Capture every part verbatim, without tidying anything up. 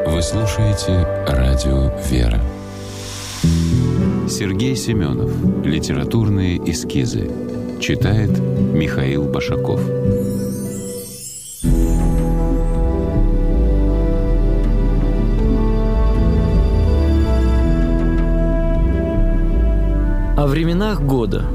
Вы слушаете радио «Вера». Сергей Семенов. Литературные эскизы. Читает Михаил Башаков. О временах года.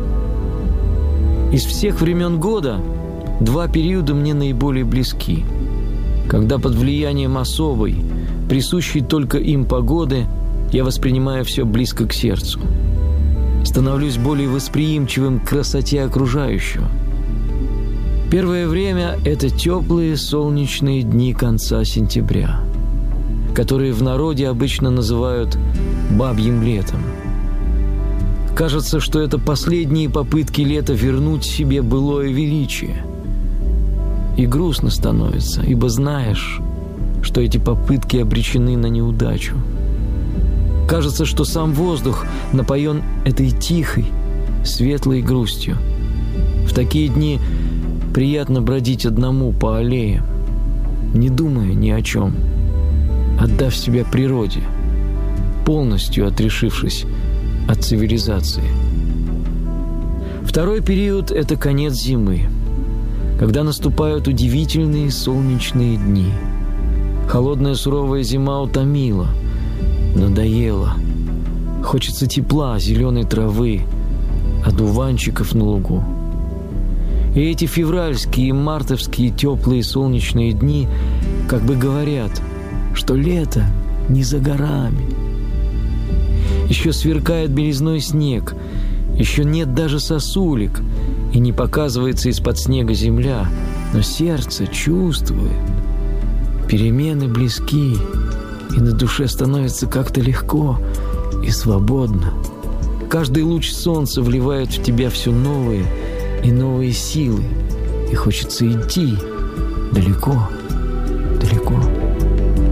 Из всех времен года два периода мне наиболее близки. Когда под влиянием особой, присущей только им погоды, я воспринимаю все близко к сердцу. Становлюсь более восприимчивым к красоте окружающего. Первое время – это теплые солнечные дни конца сентября, которые в народе обычно называют «бабьим летом». Кажется, что это последние попытки лета вернуть себе былое величие. И грустно становится, ибо знаешь, что эти попытки обречены на неудачу. Кажется, что сам воздух напоен этой тихой, светлой грустью. В такие дни приятно бродить одному по аллеям, не думая ни о чем, отдав себя природе, полностью отрешившись от цивилизации. Второй период – это конец зимы, когда наступают удивительные солнечные дни. Холодная суровая зима утомила, надоела. Хочется тепла, зеленой травы, одуванчиков на лугу. И эти февральские и мартовские теплые солнечные дни как бы говорят, что лето не за горами. Еще сверкает белизной снег, еще нет даже сосулек, и не показывается из-под снега земля, но сердце чувствует. Перемены близки, и на душе становится как-то легко и свободно. Каждый луч солнца вливает в тебя все новые и новые силы, и хочется идти далеко, далеко.